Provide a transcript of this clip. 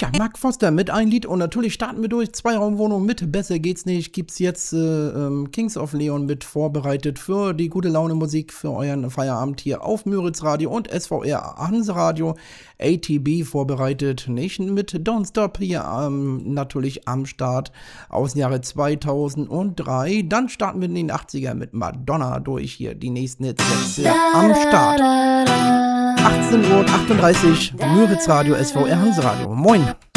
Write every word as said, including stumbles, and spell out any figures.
Tja, Mark Foster mit ein Lied und natürlich starten wir durch. Zweiraumwohnung mit Besser geht's nicht. Gibt's jetzt äh, ähm, Kings of Leon mit vorbereitet für die gute Laune Musik für euren Feierabend hier auf Müritz Radio und S V R Hanse Radio. A T B vorbereitet, Nation mit Don't Stop hier ähm, natürlich am Start aus dem Jahre zweitausenddrei. Dann starten wir in den achtziger mit Madonna durch hier. Die nächsten Hits jetzt äh, am Start. achtzehn Uhr achtunddreißig, Müritz Radio, S V R Hanse Radio. Moin.